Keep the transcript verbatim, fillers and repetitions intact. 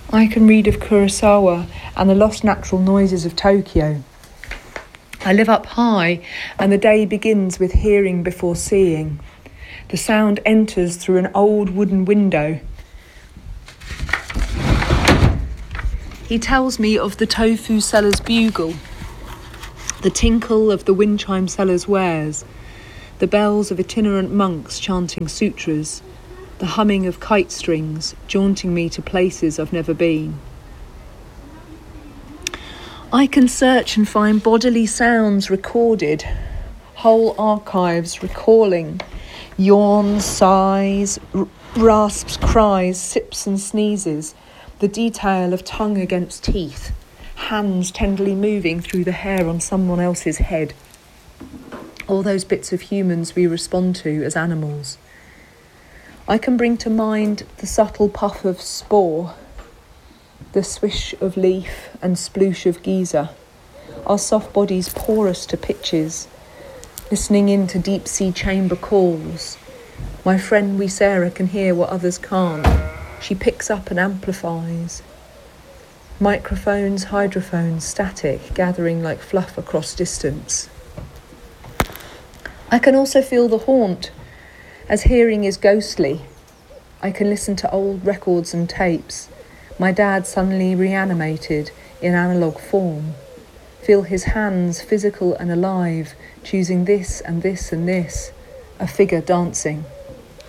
I can read of Kurosawa and the lost natural noises of Tokyo. I live up high, and the day begins with hearing before seeing. The sound enters through an old wooden window. He tells me of the tofu seller's bugle, the tinkle of the wind chime seller's wares, the bells of itinerant monks chanting sutras, the humming of kite strings jaunting me to places I've never been. I can search and find bodily sounds recorded, whole archives recalling yawns, sighs, r- rasps, cries, sips and sneezes, the detail of tongue against teeth, hands tenderly moving through the hair on someone else's head. All those bits of humans we respond to as animals. I can bring to mind the subtle puff of spore, the swish of leaf and sploosh of geyser, our soft bodies porous to pitches, listening in to deep-sea chamber calls. My friend wee Sarah can hear what others can't. She picks up and amplifies. Microphones, hydrophones, static, gathering like fluff across distance. I can also feel the haunt, as hearing is ghostly. I can listen to old records and tapes, my dad suddenly reanimated in analogue form, feel his hands physical and alive, choosing this and this and this, a figure dancing.